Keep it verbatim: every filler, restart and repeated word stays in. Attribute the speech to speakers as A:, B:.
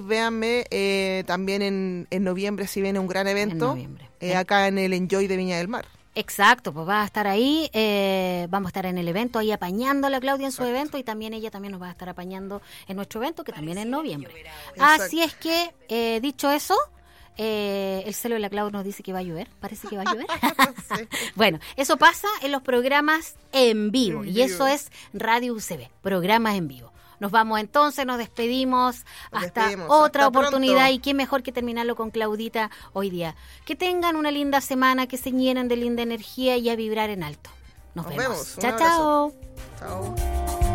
A: Véanme eh, también en, en noviembre si viene un gran evento.
B: En noviembre.
A: Eh, acá en el Enjoy de Viña del Mar.
B: Exacto, pues va a estar ahí, eh, vamos a estar en el evento, ahí apañando a la Claudia en su
A: Exacto.
B: evento, y también ella también nos va a estar apañando en nuestro evento, que también es en noviembre.
A: Exacto.
B: Así es que, eh, dicho eso, eh, el celo de la Claudia nos dice que va a llover, parece que va a llover.
A: Sí.
B: Bueno, eso pasa en los programas en vivo,
A: En
B: y
A: vivo.
B: eso es Radio U C B, programas en vivo. Nos vamos entonces, nos despedimos,
A: Nos
B: hasta
A: despedimos.
B: otra
A: Hasta
B: oportunidad,
A: pronto.
B: y qué mejor que terminarlo con Claudita hoy día. Que tengan una linda semana, que se llenen de linda energía y a vibrar en alto. Nos,
A: Nos
B: vemos.
A: vemos. Un
B: Chao,
A: abrazo.
B: chao.
A: Chao.